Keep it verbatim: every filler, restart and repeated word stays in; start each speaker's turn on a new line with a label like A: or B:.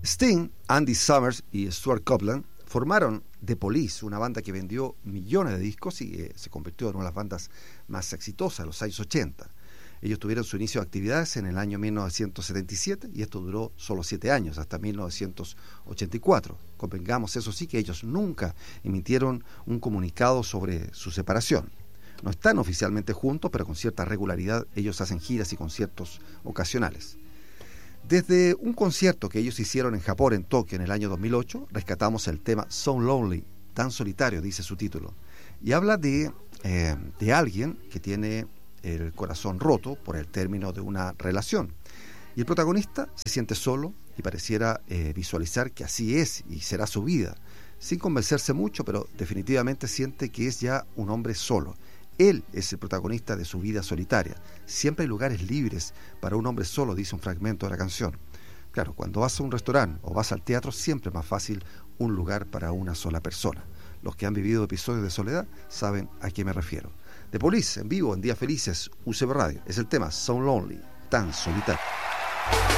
A: Sting, Andy Summers y Stuart Copeland formaron The Police, una banda que vendió millones de discos y eh, se convirtió en una de las bandas más exitosas de los años ochenta. Ellos tuvieron su inicio de actividades en el año mil novecientos setenta y siete y esto duró solo siete años, hasta mil novecientos ochenta y cuatro. Convengamos, eso sí, que ellos nunca emitieron un comunicado sobre su separación. No están oficialmente juntos, pero con cierta regularidad ellos hacen giras y conciertos ocasionales. Desde un concierto que ellos hicieron en Japón, en Tokio, en el año dos mil ocho, rescatamos el tema So Lonely, tan solitario, dice su título, y habla de, eh, de alguien que tiene el corazón roto por el término de una relación. Y el protagonista se siente solo y pareciera eh, visualizar que así es y será su vida, sin convencerse mucho, pero definitivamente siente que es ya un hombre solo. Él es el protagonista de su vida solitaria. Siempre hay lugares libres para un hombre solo, dice un fragmento de la canción. Claro, cuando vas a un restaurante o vas al teatro, siempre es más fácil un lugar para una sola persona. Los que han vivido episodios de soledad saben a qué me refiero. The Police, en vivo, en Días Felices, U C B Radio. Es el tema So Lonely, tan solitario.